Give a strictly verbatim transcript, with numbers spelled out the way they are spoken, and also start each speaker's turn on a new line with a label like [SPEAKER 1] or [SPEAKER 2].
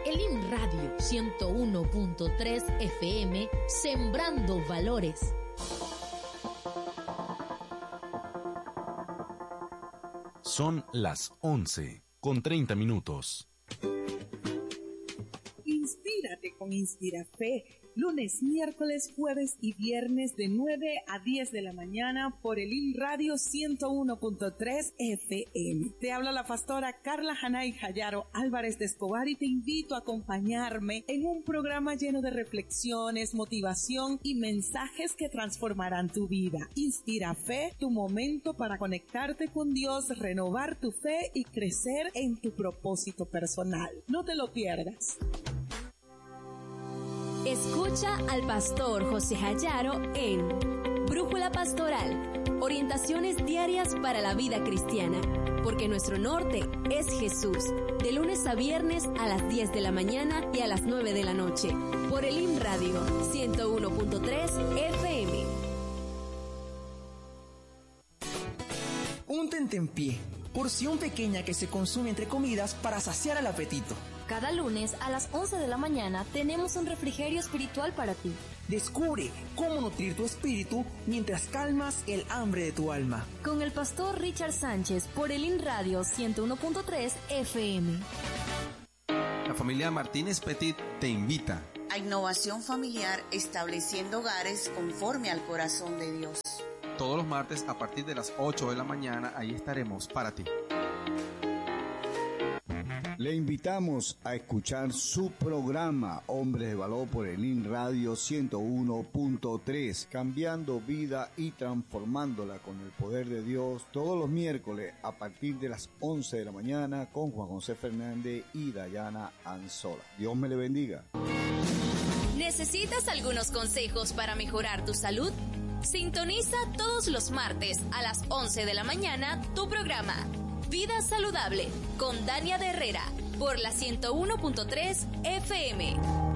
[SPEAKER 1] Elim Radio ciento uno punto tres F M, sembrando valores.
[SPEAKER 2] Son las once con treinta minutos.
[SPEAKER 3] Inspírate con Inspirafe, lunes, miércoles, jueves y viernes de nueve a diez de la mañana por Elim Radio ciento uno punto tres F M. Te habla la pastora Carla Hanay Jayaro Álvarez de Escobar y te invito a acompañarme en un programa lleno de reflexiones, motivación y mensajes que transformarán tu vida. Inspirafe, tu momento para conectarte con Dios, renovar tu fe y crecer en tu propósito personal. No te lo pierdas.
[SPEAKER 4] Escucha al pastor José Jayaro en Brújula Pastoral, orientaciones diarias para la vida cristiana, porque nuestro norte es Jesús, de lunes a viernes a las diez de la mañana y a las nueve de la noche, por Elim Radio ciento uno punto tres F M.
[SPEAKER 5] Un tentempié, porción pequeña que se consume entre comidas para saciar el apetito.
[SPEAKER 6] Cada lunes a las once de la mañana tenemos un refrigerio espiritual para ti.
[SPEAKER 5] Descubre cómo nutrir tu espíritu mientras calmas el hambre de tu alma.
[SPEAKER 6] Con el pastor Richard Sánchez por Elim Radio ciento uno punto tres F M.
[SPEAKER 7] La familia Martínez Petit te invita
[SPEAKER 8] a Innovación Familiar, estableciendo hogares conforme al corazón de Dios.
[SPEAKER 7] Todos los martes a partir de las ocho de la mañana, ahí estaremos para ti.
[SPEAKER 9] Le invitamos a escuchar su programa Hombres de Valor por Elim Radio ciento uno punto tres, cambiando vida y transformándola con el poder de Dios, todos los miércoles a partir de las once de la mañana con Juan José Fernández y Dayana Anzola. Dios me le bendiga.
[SPEAKER 4] ¿Necesitas algunos consejos para mejorar tu salud? Sintoniza todos los martes a las once de la mañana tu programa Vida Saludable con Dania de Herrera por la ciento uno punto tres F M.